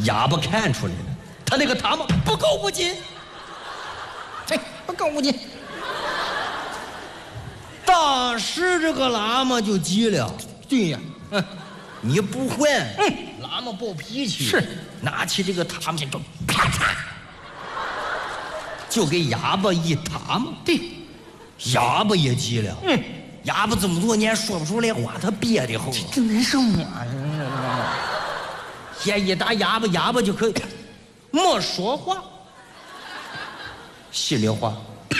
哑巴看出来了，他那个蛤蟆不够不紧，不够不紧。当时这个喇嘛就急了， 对呀， 你不还，喇嘛暴脾气， 是拿起这个蛤蟆就啪嚓，就给哑巴一蛤蟆。 对， 哑巴也急了，哑巴这么多年说不出来话，他憋得慌， 这难受吗？ 先一打哑巴，哑巴就可以没说话，心里话，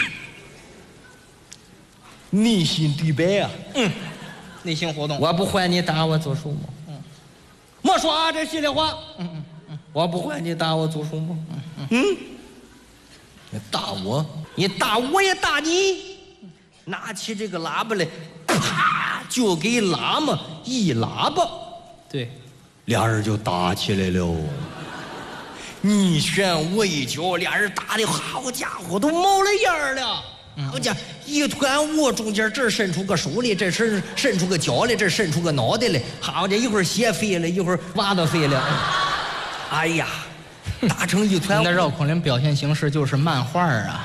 内心对白啊。 内心活动， 我不还你打我做什么？没说啊，这心里话。我不还你打我做什么？你打我，你打我也打你。拿起这个喇叭来，啪就给喇嘛一喇叭。 对， 俩人就打起来了。你旋我一脚，俩人打的好家伙都冒了烟了。好家伙，一团雾，中间这儿伸出个手来，这伸出个脚来，这伸出个脑袋来。好家伙，一会儿鞋飞了，一会儿袜子飞了。哎呀，打成一团雾。 那绕口令表现形式就是漫画啊。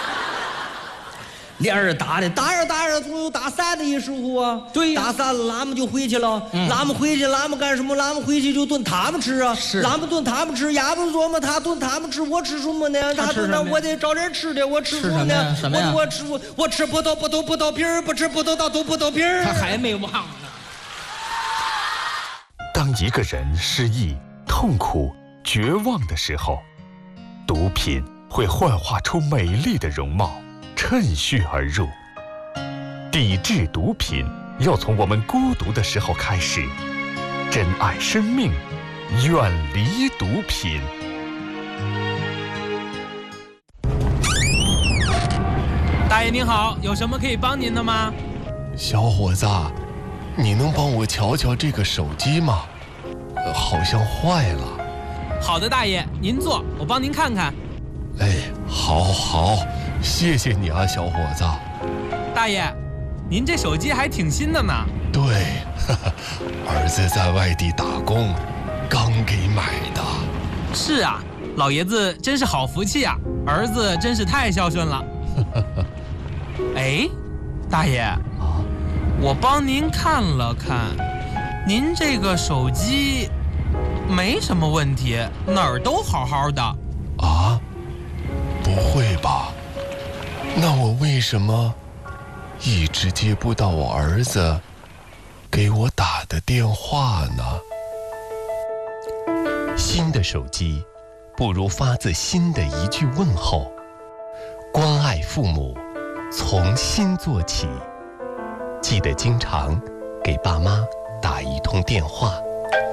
俩人打的，打着总有打散的一时候啊。 对呀， 打散了，喇嘛就回去了。喇嘛回去，喇嘛干什么？喇嘛回去就炖他们吃啊。 是， 喇嘛炖他们吃，哑巴琢磨他炖他们吃，我吃什么呢？他炖那我得找点吃的，我吃什么呢？ 什么呀？ 我吃葡萄皮儿，不吃葡萄倒吐葡萄皮儿。 他还没忘呢。 当一个人失意、痛苦、绝望的时候，毒品会幻化出美丽的容貌，趁虚而入。抵制毒品，要从我们孤独的时候开始，珍爱生命，远离毒品。 大爷您好，有什么可以帮您的吗？ 小伙子，你能帮我瞧瞧这个手机吗？好像坏了。 好的，大爷，您坐，我帮您看看。 哎，好，谢谢你啊，小伙子。 大爷，您这手机还挺新的呢。 对，儿子在外地打工，刚给买的。 是啊，老爷子真是好福气啊，儿子真是太孝顺了。哎，大爷啊，我帮您看了看，您这个手机没什么问题，哪儿都好好的。 啊？不会吧？那我为什么一直接不到我儿子给我打的电话呢？新的手机不如发自心的一句问候，关爱父母，从心做起。记得经常给爸妈打一通电话。